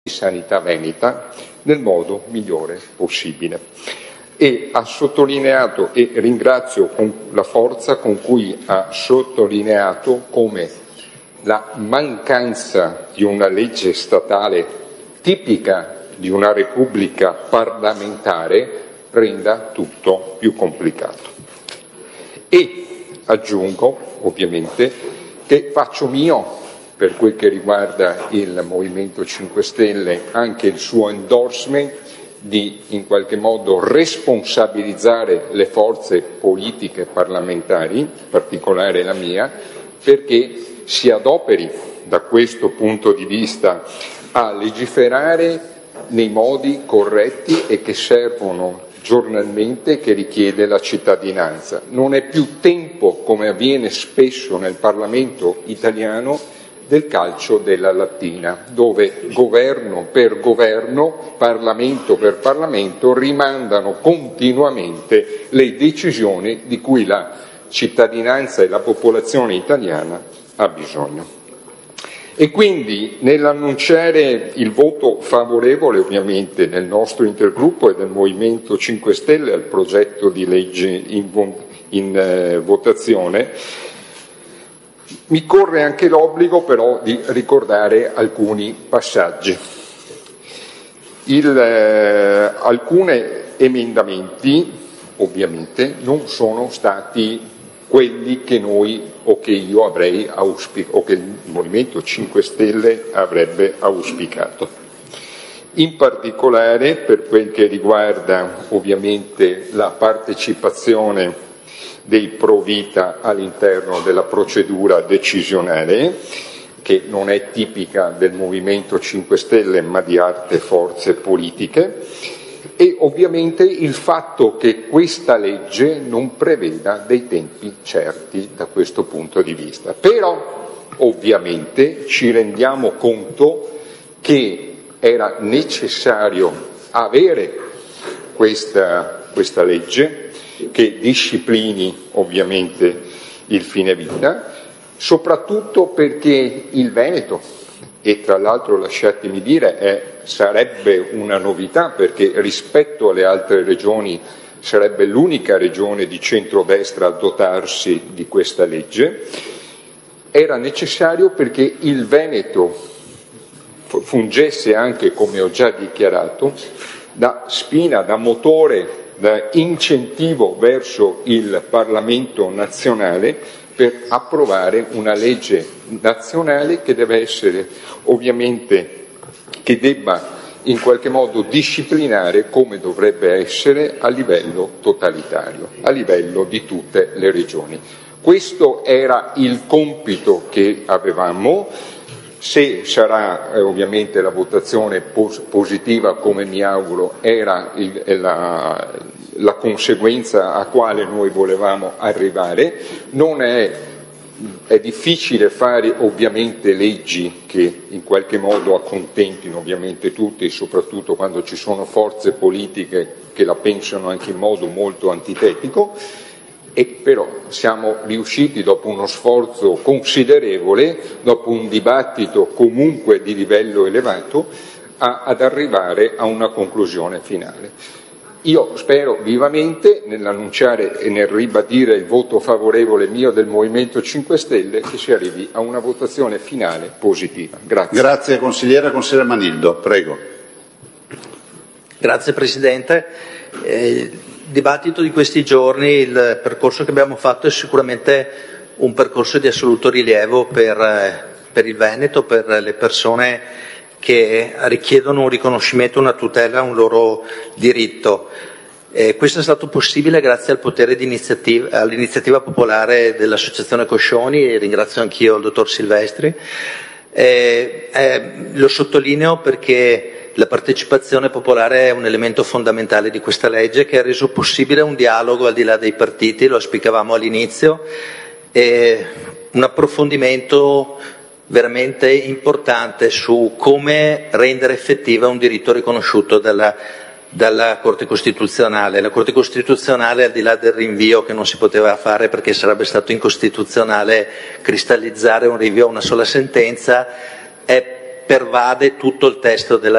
sanità veneta nel modo migliore possibile. E ha sottolineato, e ringrazio con la forza con cui ha sottolineato come la mancanza di una legge statale tipica di una repubblica parlamentare renda tutto più complicato. E aggiungo ovviamente che faccio mio, per quel che riguarda il Movimento 5 Stelle, anche il suo endorsement di in qualche modo responsabilizzare le forze politiche parlamentari, in particolare la mia, perché si adoperi da questo punto di vista a legiferare nei modi corretti e che servono giornalmente, che richiede la cittadinanza. Non è più tempo, come avviene spesso nel Parlamento italiano, del calcio della lattina, dove governo per governo, Parlamento per Parlamento rimandano continuamente le decisioni di cui la cittadinanza e la popolazione italiana ha bisogno. E quindi nell'annunciare il voto favorevole ovviamente del nostro intergruppo e del Movimento 5 Stelle al progetto di legge in votazione, mi corre anche l'obbligo però di ricordare alcuni passaggi. Alcuni emendamenti ovviamente non sono stati quelli che noi o che io avrei auspicato o che il Movimento 5 Stelle avrebbe auspicato. In particolare per quel che riguarda ovviamente la partecipazione dei pro vita all'interno della procedura decisionale, che non è tipica del Movimento 5 Stelle ma di altre forze politiche, e ovviamente il fatto che questa legge non preveda dei tempi certi da questo punto di vista. Però ovviamente ci rendiamo conto che era necessario avere questa legge che disciplini ovviamente il fine vita, soprattutto perché il Veneto, e tra l'altro lasciatemi dire sarebbe una novità perché rispetto alle altre regioni sarebbe l'unica regione di centrodestra a dotarsi di questa legge, era necessario perché il Veneto fungesse anche, come ho già dichiarato, da spina, da motore, da incentivo verso il Parlamento nazionale per approvare una legge nazionale che deve essere ovviamente, che debba in qualche modo disciplinare come dovrebbe essere a livello totalitario, a livello di tutte le regioni. Questo era il compito che avevamo. Se sarà ovviamente la votazione positiva, come mi auguro, era la conseguenza a quale noi volevamo arrivare. Non è difficile fare ovviamente leggi che in qualche modo accontentino ovviamente tutti, soprattutto quando ci sono forze politiche che la pensano anche in modo molto antitetico. E però siamo riusciti, dopo uno sforzo considerevole, dopo un dibattito comunque di livello elevato, ad arrivare a una conclusione finale. Io spero vivamente, nell'annunciare e nel ribadire il voto favorevole mio del Movimento 5 Stelle, che si arrivi a una votazione finale positiva. Grazie. Grazie consigliere. Consigliere Manildo, prego. Grazie Presidente. Il dibattito di questi giorni, il percorso che abbiamo fatto è sicuramente un percorso di assoluto rilievo per il Veneto, per le persone che richiedono un riconoscimento, una tutela, un loro diritto. Questo è stato possibile grazie al potere all'iniziativa popolare dell'Associazione Coscioni, e ringrazio anch'io il dottor Silvestri. Lo sottolineo perché la partecipazione popolare è un elemento fondamentale di questa legge, che ha reso possibile un dialogo al di là dei partiti, lo auspicavamo all'inizio, e un approfondimento veramente importante su come rendere effettiva un diritto riconosciuto dalla Corte Costituzionale. La Corte Costituzionale, al di là del rinvio che non si poteva fare perché sarebbe stato incostituzionale cristallizzare un rinvio a una sola sentenza, pervade tutto il testo della